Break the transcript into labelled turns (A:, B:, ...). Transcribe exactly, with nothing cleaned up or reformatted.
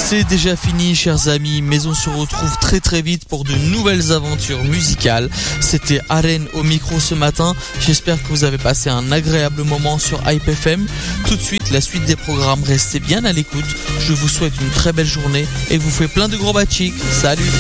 A: C'est déjà fini, chers amis, mais on se retrouve très très vite pour de nouvelles aventures musicales. C'était Aren au micro ce matin. J'espère que vous avez passé un agréable moment sur Hype F M. Tout de suite, la suite des programmes. Restez bien à l'écoute. Je vous souhaite une très belle journée et vous fais plein de gros bachik. Salut!